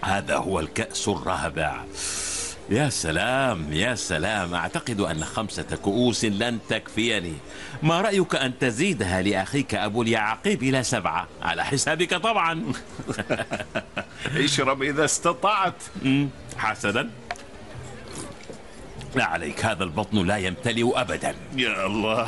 هذا هو الكأس الرابع. يا سلام يا سلام، أعتقد أن 5 كؤوس لن تكفيني. ما رأيك أن تزيدها لأخيك أبو اليعقيب إلى 7 على حسابك طبعا؟ اشرب إذا استطعت. حسنا، لا عليك، هذا البطن لا يمتلئ أبدا. يا الله.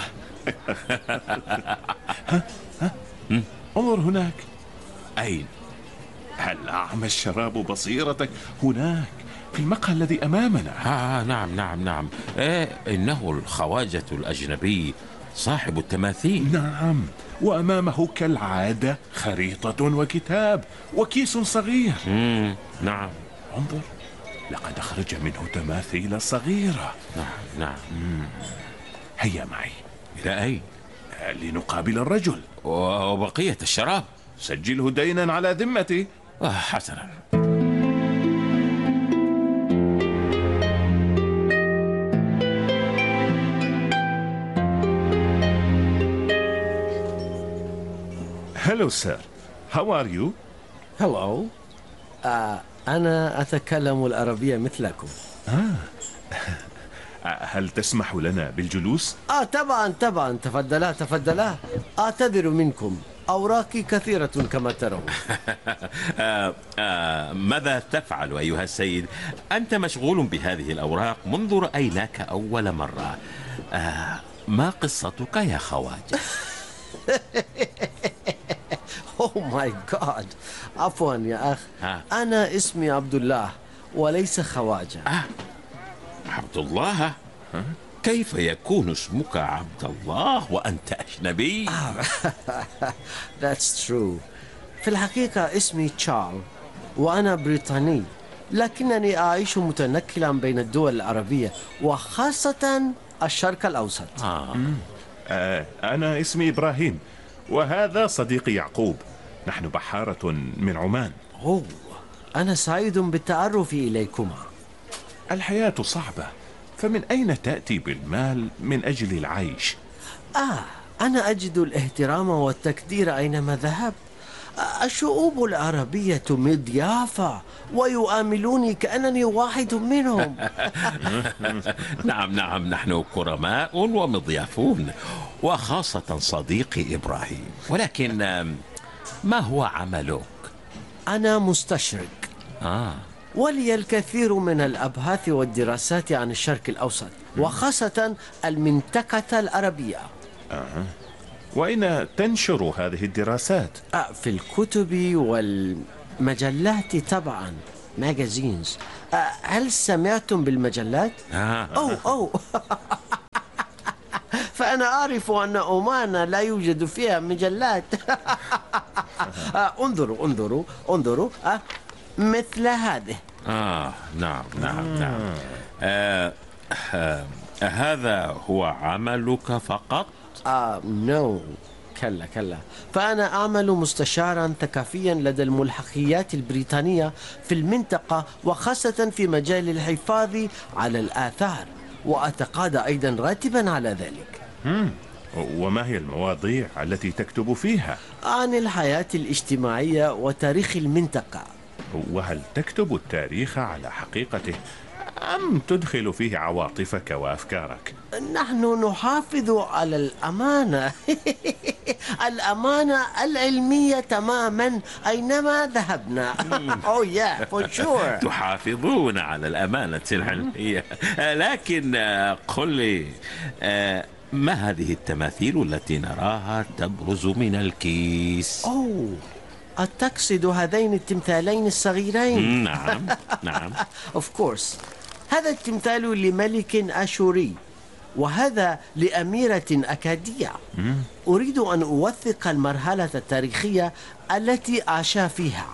انظر هناك. أين؟ هل أعمى الشراب بصيرتك؟ هناك في المقهى الذي أمامنا. نعم نعم نعم، إنه الخواجة الأجنبي صاحب التماثيل. نعم، وأمامه كالعادة خريطة وكتاب وكيس صغير. نعم. انظر، لقد أخرج منه تماثيل صغيرة. نعم نعم. هيا معي. إلى أين؟ لنقابل الرجل. وبقية الشراب سجله دينا على ذمتي. حسنا. Hello sir, how are you? Hello. أنا أتكلم العربية مثلكم. هل تسمح لنا بالجلوس؟ طبعا، تفضلا تفضلا. أعتذر منكم، أوراقي كثيرة كما ترون. ماذا تفعل أيها السيد؟ أنت مشغول بهذه الأوراق منذ رأيناك أول مرة. ما قصتك يا خواجة؟ Oh my God. عفوا يا أخ، أنا اسمي عبد الله وليس خواجة. عبد الله؟ كيف يكون اسمك عبد الله وأنت أجنبي؟ That's true. في الحقيقة اسمي تشارل وأنا بريطاني، لكنني أعيش متنقلا بين الدول العربية وخاصة الشرق الأوسط. أنا اسمي إبراهيم وهذا صديقي يعقوب. نحن بحارة من عمان. أنا سعيد بالتعرف إليكما. الحياة صعبة، فمن أين تأتي بالمال من أجل العيش؟ أنا أجد الاحترام والتقدير أينما ذهبت. الشعوب العربية مضيافة ويؤاملوني كأنني واحد منهم. نعم نعم، نحن كرماء ومضيافون، وخاصة صديقي إبراهيم. ولكن ما هو عملك؟ أنا مستشرق. ولي الكثير من الأبحاث والدراسات عن الشرق الأوسط وخاصة المنطقة العربية. وأين تنشر هذه الدراسات؟ في الكتب والمجلات طبعا، ماجازينز. هل سمعتم بالمجلات؟ أوه فأنا أعرف أن عمان لا يوجد فيها مجلات. انظروا مثل هذه. نعم نعم نعم. هذا هو عملك فقط؟ نو، كلا. فأنا أعمل مستشارا ثقافيا لدى الملحقيات البريطانية في المنطقة وخاصة في مجال الحفاظ على الآثار، وأتقاضى أيضا راتبا على ذلك. وما هي المواضيع التي تكتب فيها؟ عن الحياة الاجتماعية وتاريخ المنطقة. وهل تكتب التاريخ على حقيقته أم تدخل فيه عواطفك وأفكارك؟ نحن نحافظ على الأمانة. الأمانة العلمية تماما أينما ذهبنا. for sure. تحافظون على الأمانة العلمية. لكن قل لي، ما هذه التماثيل التي نراها تبرز من الكيس؟ أتقصد هذين التمثالين الصغيرين؟ نعم. Of course. هذا التمثال لملك أشوري وهذا لأميرة أكادية. أريد أن أوثق المرحلة التاريخية التي عاشا فيها.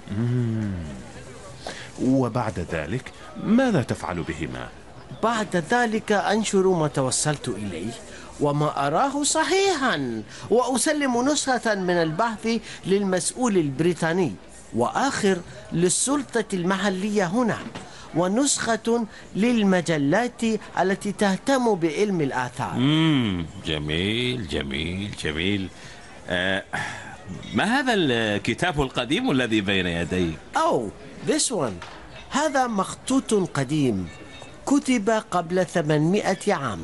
وبعد ذلك ماذا تفعل بهما؟ بعد ذلك أنشر ما توصلت إليه وما أراه صحيحا، وأسلم نسخة من البحث للمسؤول البريطاني وآخر للسلطة المحلية هنا، ونسخة للمجلات التي تهتم بعلم الآثار. جميل جميل جميل. ما هذا الكتاب القديم الذي بين يديك؟ this one. هذا مخطوط قديم كتب قبل 800 عام.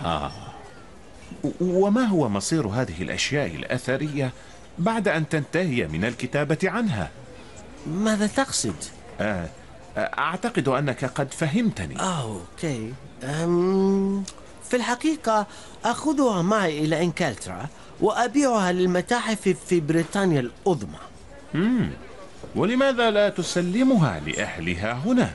وما هو مصير هذه الأشياء الأثرية بعد أن تنتهي من الكتابة عنها؟ ماذا تقصد؟ أعتقد أنك قد فهمتني. أوكي. في الحقيقة أخذها معي إلى إنكلترا وأبيعها للمتاحف في بريطانيا العظمى. ولماذا لا تسلمها لأهلها هنا؟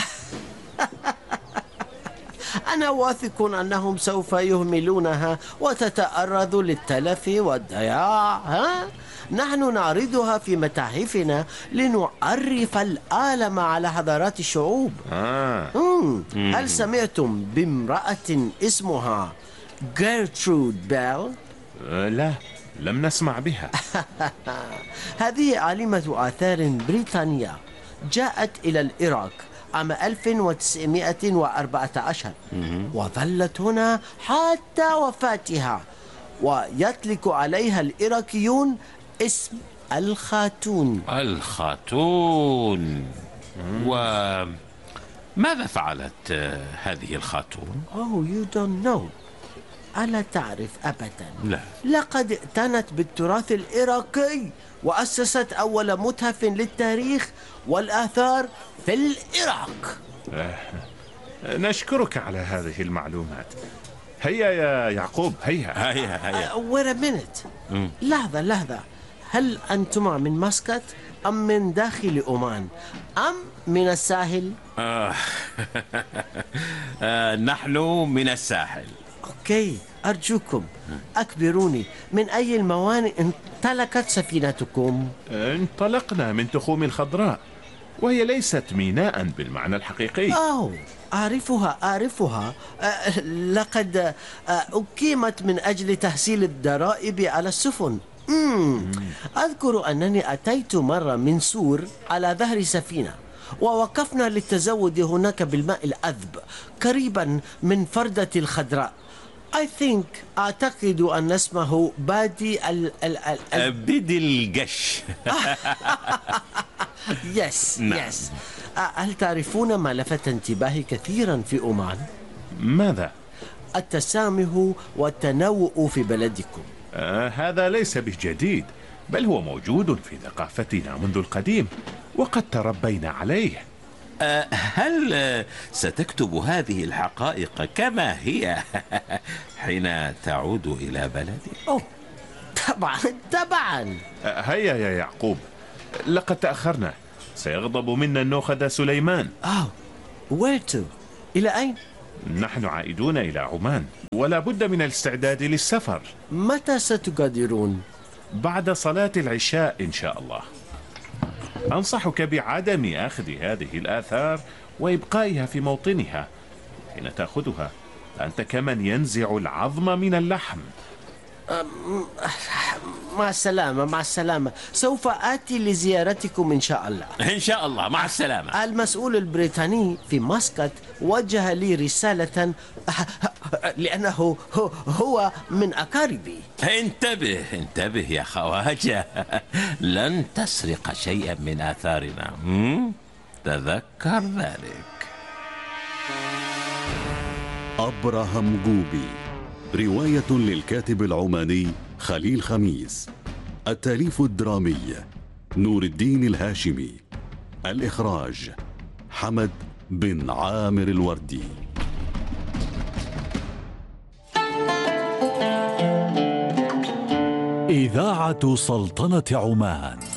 أنا واثق أنهم سوف يهملونها وتتعرض للتلف والضياع. نحن نعرضها في متاحفنا لنعرف العالم على حضارات الشعوب. هل سمعتم بامرأة اسمها جيرترود بيل؟ لا، لم نسمع بها. هذه عالمة آثار بريطانية جاءت إلى العراق عام 1914 وظلت هنا حتى وفاتها، ويطلق عليها العراقيون اسم الخاتون. الخاتون. وماذا فعلت هذه الخاتون؟ you don't know. ألا تعرف أبدا؟ لا. لقد اعتنت بالتراث العراقي وأسست أول متحف للتاريخ والآثار في العراق. نشكرك على هذه المعلومات. هيا يا يعقوب، هيا. wait a minute. لحظة. هل أنتما من مسقط أم من داخل عمان أم من الساحل؟ نحن من الساحل. أوكي، أرجوكم أخبروني من أي الموانئ انطلقت سفينتكم؟ انطلقنا من تخوم الخضراء، وهي ليست ميناء بالمعنى الحقيقي. أعرفها. لقد أقيمت من أجل تحصيل الضرائب على السفن. أذكر أنني أتيت مرة من سور على ظهر سفينة، ووقفنا للتزود هناك بالماء العذب قريبا من فردة الخضراء. أعتقد أن اسمه بادي بدي القش. يس. هل تعرفون ما لفت انتباهي كثيرا في عمان؟ ماذا؟ التسامح والتنوع في بلدكم. هذا ليس بجديد، بل هو موجود في ثقافتنا منذ القديم وقد تربينا عليه. هل ستكتب هذه الحقائق كما هي حين تعود إلى بلدك؟ طبعا. هيا يا يعقوب، لقد تأخرنا، سيغضب منا النوخذ سليمان. where to؟ إلى أين؟ نحن عائدون إلى عمان، ولا بد من الاستعداد للسفر. متى ستغادرون؟ بعد صلاة العشاء إن شاء الله. أنصحك بعدم أخذ هذه الآثار وإبقائها في موطنها. حين تأخذها أنت كمن ينزع العظم من اللحم. مع السلامة. سوف آتي لزيارتكم إن شاء الله. إن شاء الله، مع السلامة. المسؤول البريطاني في مسقط وجه لي رسالة لأنه هو من أقاربي. انتبه يا خواجة، لن تسرق شيئا من آثارنا. تذكر ذلك. أبراهام جوبي، رواية للكاتب العماني خليل خميس، التأليف الدرامي نور الدين الهاشمي، الإخراج حمد بن عامر الوردي. إذاعة سلطنة عمان.